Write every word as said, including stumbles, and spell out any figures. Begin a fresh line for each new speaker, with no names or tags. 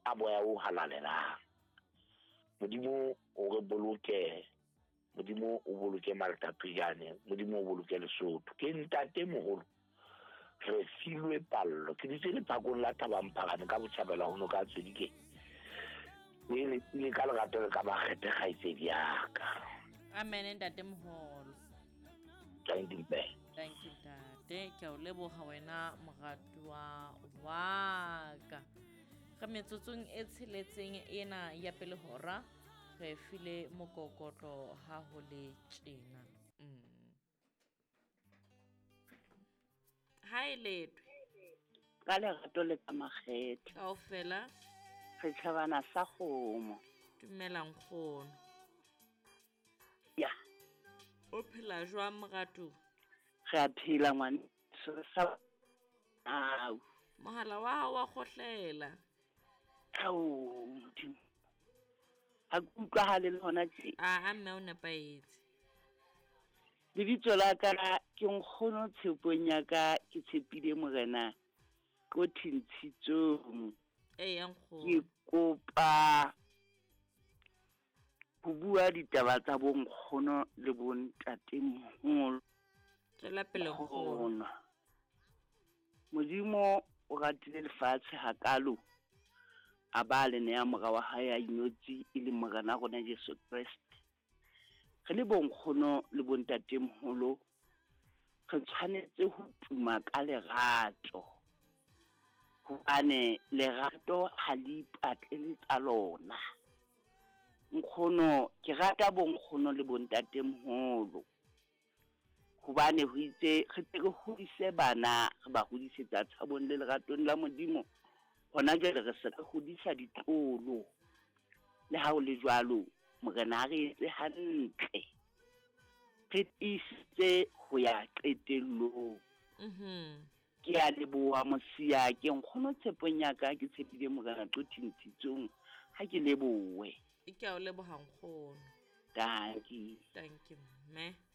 a boya o halalelang. Modimo o re boloke, Modimo o boloke Malta Pejane, Modimo o boloke Lesotho. Ke ntate moholo re filwe pallo ke ditse le phakong la Thabamphagane ka botjhabela ho no ka tswedike le le ka lerato le ka bagete khaitsedi yaka.
Amen ntate moholo.
Thank you bae.
Thank you ntate. Ke o leboga wena mogatwa wa ka. Ka metsotsong e tsheletseng ena ya pele hora re file mokokotlo ha ho le tjena. Mm. Hai letwe.
Ka lerato le ka makgetho.
Kaofela
Re tjhabana sa kgomo.
dumelang kgono.
Ya,
O phela jwang mogato?
re a phela ngwane se sa au.
Mohala wa hao wa kgohlela.
Au, Modimo. Ha ke utlwahale le hona tje.
A a mme o nepaetse.
Lebitso la ka ke nkgono tshepong ya ka ke tshepile morena ko thintshitsong.
E yang
Ke
kgono.
kopa ho bua ditaba tsa bo nkgono le bo ntatemoholo.
Tswela pele kgono.
Modimo o ratile lefatshe hakalo a ba le ne ya mora wa hae a inyotsi e le morena rona Jesu Kriste. Re le bonkgono le bontatemoholo re tshwanetse ho tuma ka lerato hobane lerato ha le ipatlele tsa lona. Nkgono ke rata bonkgono le bontatemoholo hobane ho itse re tle re hodise bana re ba hodisetsa tshabong le leratong la Modimo. Hona jwale re se re hodisa ditolo le ha o le jwalo morena re etse hantle re isitse ho ya qetellong.
Mhm.
Ke a leboha mosia ke nkgono tshepong ya ka ke tshepile morena qothintshitsong ha ke lebohe.
E ke a o leboha nkgono.
Dankie.
Thank you mme.